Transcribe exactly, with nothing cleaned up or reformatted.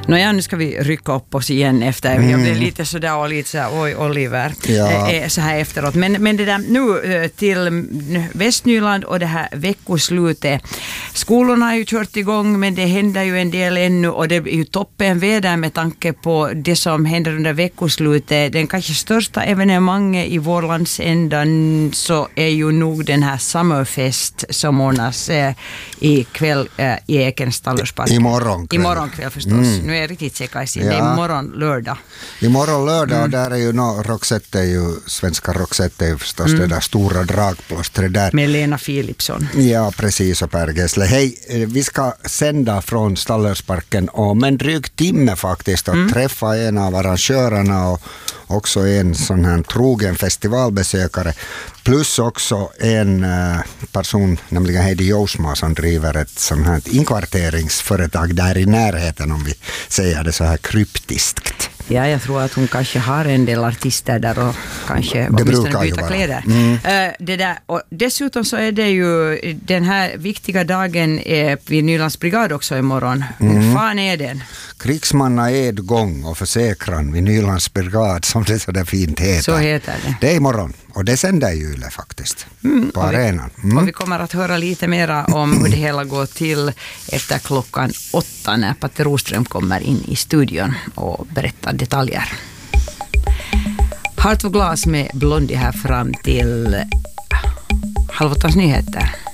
Nåja, nu ska vi rycka upp oss igen efter. Mm. Jag blev lite sådär och lite sådär, oj Oliver, ja. eh, så här efteråt. Men, men det där nu till Västnyland och det här veckoslutet. Skolorna har ju kört igång, men det händer ju en del ännu och det är ju toppen väder med tanke på det som händer under veckoslutet. Den kanske största evenemanget i vår landsända så är ju nog den här Summerfest som ordnas eh, ikväll eh, i Ekenstallersparken. Imorgon kväll. Imorgon kväll förstås. Mm. Nu är jag riktigt säker. Ja. Det är imorgon lördag. Imorgon lördag mm. och där är ju no, Roxette är ju, svenska Roxette är ju förstås mm. det där stora dragplåstret där. Med Lena Philipsson. Ja, precis, och Per Gessle. Hej, vi ska sända från Stallersparken om en dryg timme faktiskt och mm. träffa en av arrangörerna och också en sån här trogen festivalbesökare. Plus också en uh, person, nämligen Heidi Jousma, som driver ett sån här inkvarteringsföretag där i närheten, om vi säger det så här kryptiskt. Ja, jag tror att hon kanske har en del artister där och kanske det åtminstone byta kläder. Mm. Uh, det där, och dessutom så är det ju den här viktiga dagen eh, vid Nylands brigad också imorgon. Mm. Hur fan är den? Krigsmanna edgång och försäkran vid Nylands brigad, som det så där fint heter. Så heter det. Det är imorgon. Och det sänder Yle faktiskt mm, på och arenan. Vi, mm. och vi kommer att höra lite mera om hur det hela går till efter klockan åtta när Patte Roström kommer in i studion och berättar detaljer. Har två glas med Blondie här fram till halv åttas nyheter.